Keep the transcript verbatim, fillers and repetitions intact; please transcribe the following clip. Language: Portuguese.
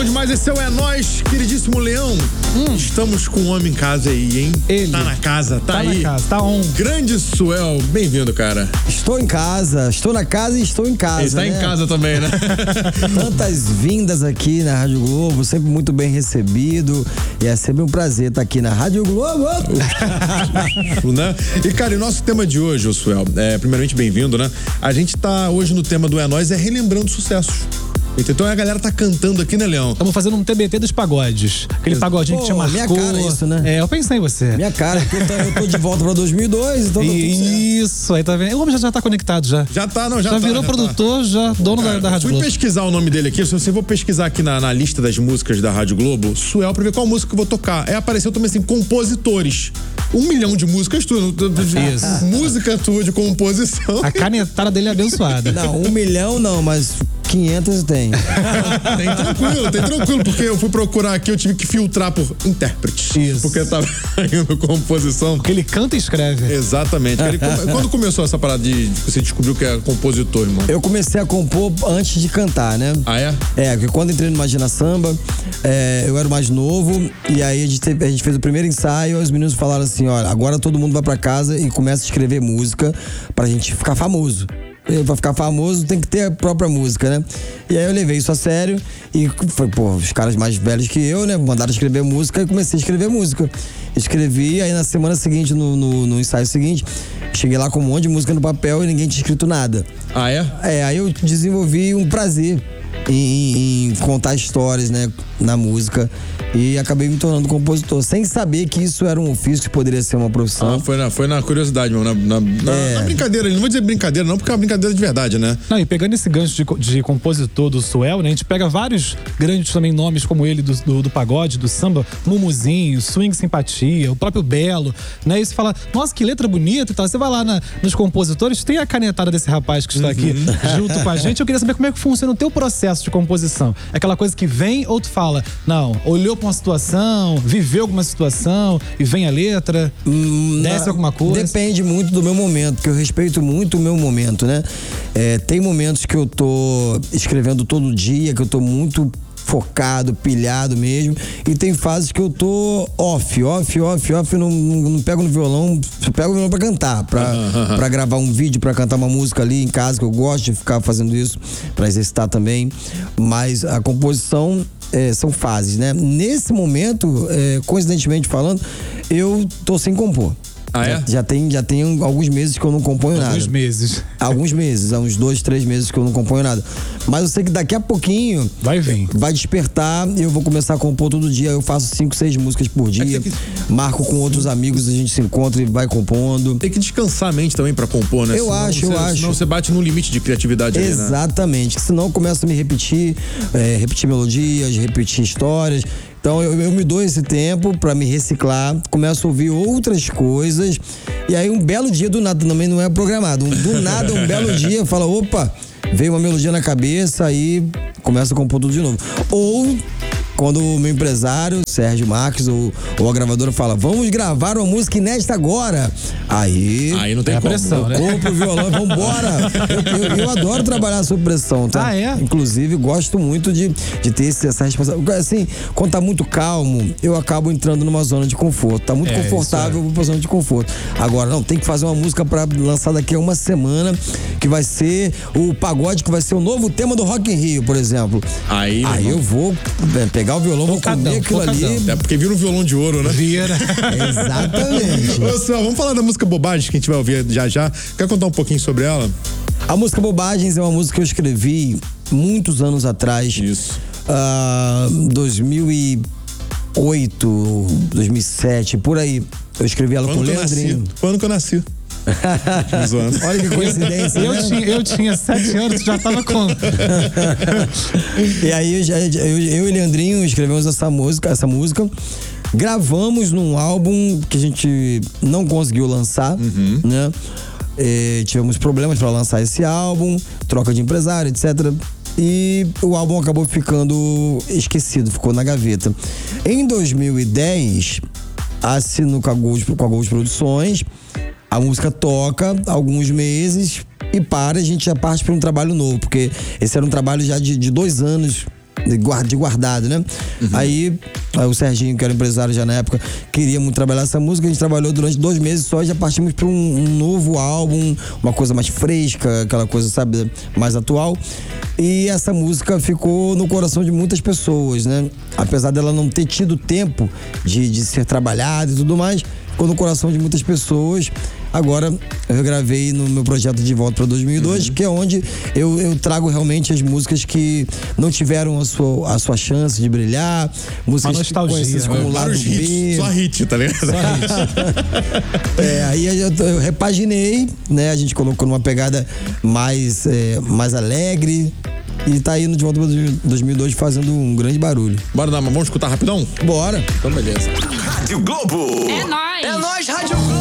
bom demais, esse é o É Nóis, queridíssimo Leão. Hum. Estamos com um homem em casa aí, hein? Ele. Tá na casa, tá, tá aí. Tá na casa, tá on. Grande Suel, bem-vindo, cara. Estou em casa, estou na casa e estou em casa. Ele tá né? em casa também, né? Tantas vindas aqui na Rádio Globo, sempre muito bem recebido. E é sempre um prazer estar aqui na Rádio Globo. Né? E, cara, e nosso tema de hoje, ô Suel, é, primeiramente bem-vindo, né? A gente tá hoje no tema do É Nóis, é relembrando sucessos. Então a galera tá cantando aqui, né, Leão? Estamos fazendo um T B T dos pagodes. Aquele pagodinho Pô, que te marcou. minha cara isso, né? É, eu pensei em você. Minha cara, eu tô, eu tô de volta pra dois mil e dois, então... Isso, aí tá vendo? O homem já, já tá conectado já. Já tá, não, já, já tá. virou já produtor, tá. já dono cara, da, da Rádio fui Globo. Fui pesquisar o nome dele aqui, se você for pesquisar aqui na, na lista das músicas da Rádio Globo, Suel, pra ver qual música que eu vou tocar. Aí apareceu também assim, compositores. Um milhão de músicas tuas. Isso. Música tua de composição. A canetada dele é abençoada. Não, um milhão não, mas quinhentos tem. Tem tranquilo, tem tranquilo, porque eu fui procurar aqui, eu tive que filtrar por intérpretes. Isso. Porque tava indo composição. Porque ele canta e escreve. Exatamente. Ele, quando começou essa parada de, de você descobriu que era compositor, irmão? Eu comecei a compor antes de cantar, né? Ah, é? É, porque quando entrei no Imagina Samba, é, eu era o mais novo, e aí a gente, teve, a gente fez o primeiro ensaio, e os meninos falaram assim, olha, agora todo mundo vai pra casa e começa a escrever música pra gente ficar famoso. Pra ficar famoso tem que ter a própria música, né? E aí eu levei isso a sério e foi, pô, os caras mais velhos que eu, né? Mandaram escrever música e comecei a escrever música. Escrevi, aí na semana seguinte, no, no, no ensaio seguinte, cheguei lá com um monte de música no papel e ninguém tinha escrito nada. Ah, é? É, aí eu desenvolvi um prazer em, em contar histórias, né? Na música. E acabei me tornando compositor, sem saber que isso era um ofício que poderia ser uma profissão. Ah, foi na, foi na curiosidade, mesmo, na, na, na, É. na brincadeira. Não vou dizer brincadeira, não, porque é uma brincadeira de verdade, né? Não, e pegando esse gancho de, de compositor do Suel, né? A gente pega vários grandes também nomes como ele do, do, do pagode, do samba, Mumuzinho, Swing Simpatia, o próprio Belo, né? E você fala, nossa, que letra bonita e tal. Você vai lá na, nos compositores, tem a canetada desse rapaz que está Uhum. aqui junto com a gente. Eu queria saber como é que funciona o teu processo de composição. É aquela coisa que vem ou tu fala, não, olhou pra uma situação, viveu alguma situação e vem a letra, hum, desce na, alguma coisa? Depende muito do meu momento, porque eu respeito muito o meu momento, né? É, tem momentos que eu tô escrevendo todo dia, que eu tô muito focado, pilhado mesmo, e tem fases que eu tô off, off, off, off, não, não, não pego no violão, só pego o violão pra cantar, pra, uhum. pra gravar um vídeo, pra cantar uma música ali em casa, que eu gosto de ficar fazendo isso, pra exercitar também, mas a composição É, são fases, né? Nesse momento, é, coincidentemente falando, eu tô sem compor. Ah, é? Já, já, tem, já tem alguns meses que eu não componho alguns nada. Alguns meses. Alguns meses, há uns dois, três meses que eu não componho nada. Mas eu sei que daqui a pouquinho vai vir. Vai despertar e eu vou começar a compor todo dia. Eu faço cinco, seis músicas por dia. É que... Marco com outros amigos, a gente se encontra e vai compondo. Tem que descansar a mente também pra compor, né? Eu senão acho, você, eu acho. Senão você bate no limite de criatividade. Exatamente, ali, né? Que senão eu começo a me repetir, é, repetir melodias, repetir histórias. Então eu, eu me dou esse tempo pra me reciclar, começo a ouvir outras coisas e aí um belo dia do nada, também não é programado, do nada um belo dia fala, opa, veio uma melodia na cabeça, aí começa a compor tudo de novo. Ou quando o meu empresário, Sérgio Marques, ou, ou a gravadora fala, vamos gravar uma música inédita agora. Aí... Aí não tem é pressão, né? Compro o violão e vambora. Eu, eu, eu adoro trabalhar sob pressão, tá? Ah, é? Inclusive, gosto muito de, de ter esse, essa responsabilidade. Assim, quando tá muito calmo, eu acabo entrando numa zona de conforto. Tá muito é, confortável, eu vou pra zona de conforto. Agora, não, tem que fazer uma música pra lançar daqui a uma semana, que vai ser o pagode, que vai ser o novo tema do Rock in Rio, por exemplo. Aí, Aí eu vou é, pegar o violão, focadão, vou comer aquilo focadão. ali. É porque vira um violão de ouro, né? Vira. Exatamente. Ô, Suel, vamos falar da música Bobagem que a gente vai ouvir já já. Quer contar um pouquinho sobre ela? A música Bobagens é uma música que eu escrevi muitos anos atrás. Isso. Uh, dois mil e oito, dois mil e sete, por aí. Eu escrevi ela Quando com o que eu Leandrinho. nasci? Quando que eu nasci? Olha que coincidência, eu, né? tinha, eu tinha sete anos, já tava com... E aí eu, já, eu, eu e Leandrinho escrevemos essa música, essa música. Gravamos num álbum que a gente não conseguiu lançar, uhum. né? E tivemos problemas para lançar esse álbum, troca de empresário, etcétera. E o álbum acabou ficando esquecido, ficou na gaveta. Em dois mil e dez, assino com a Gold, com a Gold Produções. A música toca alguns meses e para, a gente já parte para um trabalho novo, porque esse era um trabalho já de, de dois anos de guardado, né? Uhum. Aí, aí o Serginho, que era empresário já na época, queria muito trabalhar essa música. A gente trabalhou durante dois meses só e já partimos para um, um novo álbum, uma coisa mais fresca, aquela coisa, sabe, mais atual. E essa música ficou no coração de muitas pessoas, né? Apesar dela não ter tido tempo de, de ser trabalhada e tudo mais, ficou no coração de muitas pessoas. Agora eu gravei no meu projeto De Volta para dois mil e dois, uhum. que é onde eu, eu trago realmente as músicas que não tiveram a sua, a sua chance de brilhar, músicas conhecidas como é, Lado B. Só hit, tá ligado? Só hit. é, aí eu, eu repaginei, né? A gente colocou numa pegada mais, é, mais alegre. E tá aí no De Volta para dois mil e dois fazendo um grande barulho. Bora dar uma, vamos escutar rapidão? Bora. Então beleza. Rádio Globo. É nóis. É nóis, Rádio Globo.